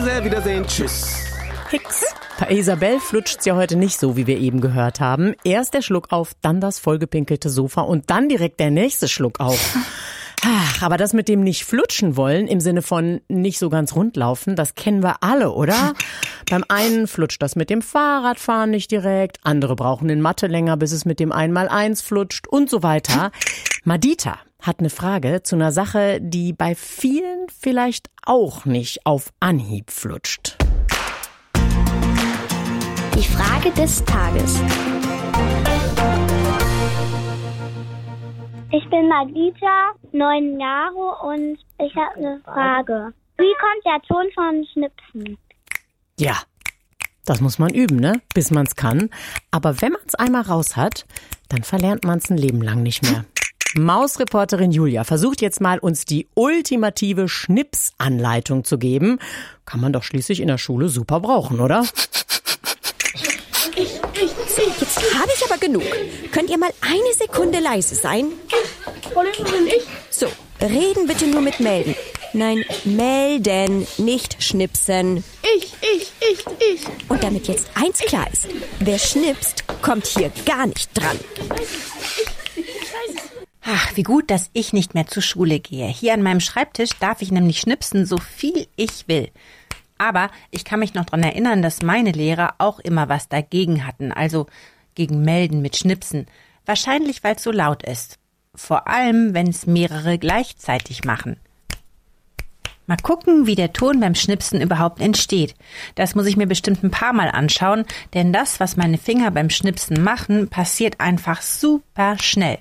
sehr, Wiedersehen, tschüss. Hicks. Bei Isabel flutscht's ja heute nicht so, wie wir eben gehört haben. Erst der Schluck auf, dann das vollgepinkelte Sofa und dann direkt der nächste Schluck auf. Ach, aber das mit dem nicht flutschen wollen, im Sinne von nicht so ganz rund laufen, das kennen wir alle, oder? Beim einen flutscht das mit dem Fahrradfahren nicht direkt, andere brauchen in Mathe länger, bis es mit dem 1x1 flutscht und so weiter. Madita hat eine Frage zu einer Sache, die bei vielen vielleicht auch nicht auf Anhieb flutscht. Die Frage des Tages. Ich bin Madita, 9 Jahre und ich habe eine Frage. Wie kommt der Ton von Schnipsen? Ja, das muss man üben, ne? Bis man's kann. Aber wenn man's einmal raus hat, dann verlernt man's ein Leben lang nicht mehr. Mausreporterin Julia versucht jetzt mal, uns die ultimative Schnipsanleitung zu geben. Kann man doch schließlich in der Schule super brauchen, oder? Jetzt habe ich aber genug. Könnt ihr mal eine Sekunde leise sein? So, reden bitte nur mit melden. Nein, melden, nicht schnipsen. Ich. Und damit jetzt eins klar ist, wer schnipst, kommt hier gar nicht dran. Ach, wie gut, dass ich nicht mehr zur Schule gehe. Hier an meinem Schreibtisch darf ich nämlich schnipsen, so viel ich will. Aber ich kann mich noch daran erinnern, dass meine Lehrer auch immer was dagegen hatten, also gegen Melden mit Schnipsen. Wahrscheinlich, weil es so laut ist. Vor allem, wenn es mehrere gleichzeitig machen. Mal gucken, wie der Ton beim Schnipsen überhaupt entsteht. Das muss ich mir bestimmt ein paar Mal anschauen, denn das, was meine Finger beim Schnipsen machen, passiert einfach super schnell.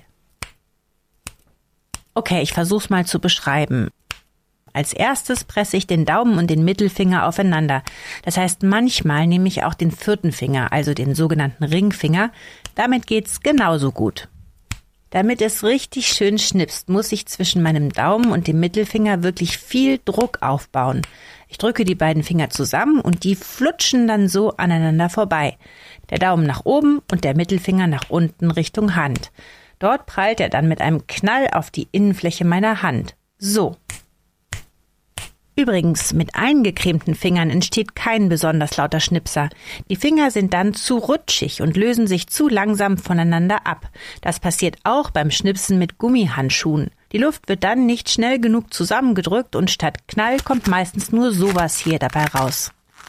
Okay, ich versuch's mal zu beschreiben. Als erstes presse ich den Daumen und den Mittelfinger aufeinander. Das heißt, manchmal nehme ich auch den 4. Finger, also den sogenannten Ringfinger. Damit geht's genauso gut. Damit es richtig schön schnipst, muss ich zwischen meinem Daumen und dem Mittelfinger wirklich viel Druck aufbauen. Ich drücke die beiden Finger zusammen und die flutschen dann so aneinander vorbei. Der Daumen nach oben und der Mittelfinger nach unten Richtung Hand. Dort prallt er dann mit einem Knall auf die Innenfläche meiner Hand. So. Übrigens, mit eingecremten Fingern entsteht kein besonders lauter Schnipser. Die Finger sind dann zu rutschig und lösen sich zu langsam voneinander ab. Das passiert auch beim Schnipsen mit Gummihandschuhen. Die Luft wird dann nicht schnell genug zusammengedrückt und statt Knall kommt meistens nur sowas hier dabei raus.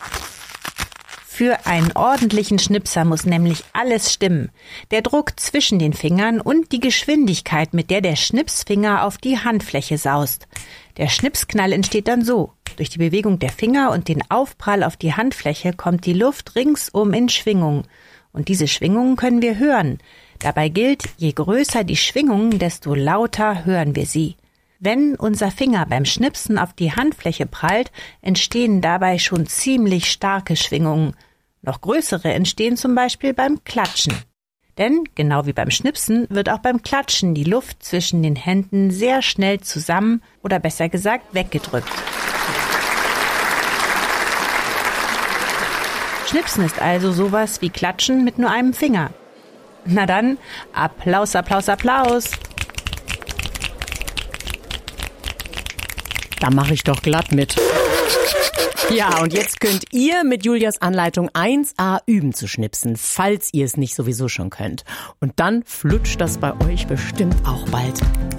Für einen ordentlichen Schnipser muss nämlich alles stimmen. Der Druck zwischen den Fingern und die Geschwindigkeit, mit der der Schnipsfinger auf die Handfläche saust. Der Schnipsknall entsteht dann so. Durch die Bewegung der Finger und den Aufprall auf die Handfläche kommt die Luft ringsum in Schwingung. Und diese Schwingungen können wir hören. Dabei gilt, je größer die Schwingungen, desto lauter hören wir sie. Wenn unser Finger beim Schnipsen auf die Handfläche prallt, entstehen dabei schon ziemlich starke Schwingungen. Noch größere entstehen zum Beispiel beim Klatschen. Denn, genau wie beim Schnipsen, wird auch beim Klatschen die Luft zwischen den Händen sehr schnell zusammen oder besser gesagt weggedrückt. Schnipsen ist also sowas wie Klatschen mit nur einem Finger. Na dann, Applaus, Applaus, Applaus! Da mache ich doch glatt mit. Ja, und jetzt könnt ihr mit Julias Anleitung 1a üben zu schnipsen, falls ihr es nicht sowieso schon könnt. Und dann flutscht das bei euch bestimmt auch bald.